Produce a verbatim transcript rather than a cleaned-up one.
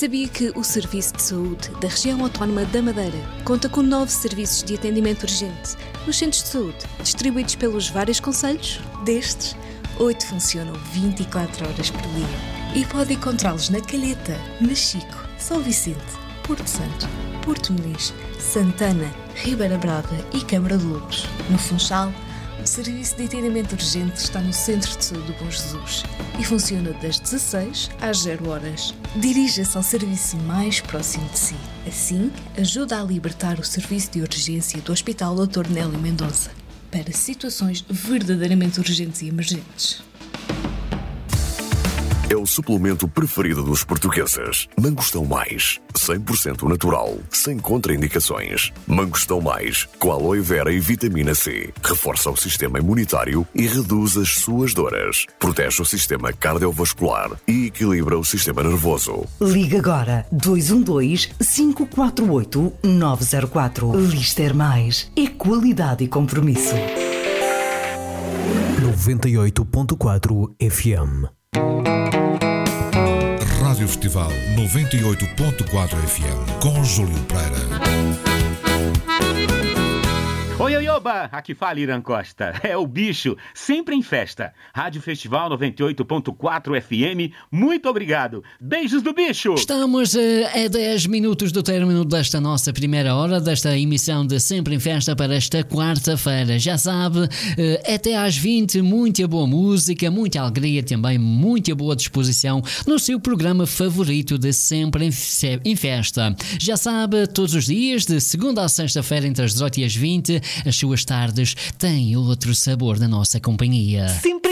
Sabia que o Serviço de Saúde da Região Autónoma da Madeira conta com nove serviços de atendimento urgente nos centros de saúde, distribuídos pelos vários concelhos? Destes, oito funcionam vinte e quatro horas por dia. E pode encontrá-los na Calheta, Machico, São Vicente, Porto Santo, Porto Muniz, Santana, Ribeira Brava e Câmara de Lobos. No Funchal, o Serviço de Atendimento Urgente está no Centro de Saúde do Bom Jesus e funciona das dezasseis às zero horas. Dirija-se ao serviço mais próximo de si. Assim, ajuda a libertar o serviço de urgência do Hospital doutor Nélio Mendonça para situações verdadeiramente urgentes e emergentes. É o suplemento preferido dos portugueses. Mangostão Mais, cem por cento natural, sem contraindicações. Mangostão Mais, com aloe vera e vitamina C. Reforça o sistema imunitário e reduz as suas dores. Protege o sistema cardiovascular e equilibra o sistema nervoso. Liga agora dois um dois, cinco quatro oito, nove zero quatro. Lister Mais é qualidade e compromisso. noventa e oito ponto quatro F M. Rádio Festival noventa e oito ponto quatro F M com Júlio Pereira. Oi, oi, oba! Aqui fala Irã Costa. É o bicho, sempre em festa. Rádio Festival noventa e oito ponto quatro F M, muito obrigado. Beijos do bicho! Estamos uh, a dez minutos do término desta nossa primeira hora, desta emissão de Sempre em Festa para esta quarta-feira. Já sabe, uh, até às vinte, muita boa música, muita alegria também, muita boa disposição no seu programa favorito de Sempre em, Fe- em Festa. Já sabe, todos os dias, de segunda a sexta-feira, entre as dezoito e as vinte, as suas tardes têm outro sabor na nossa companhia. Sempre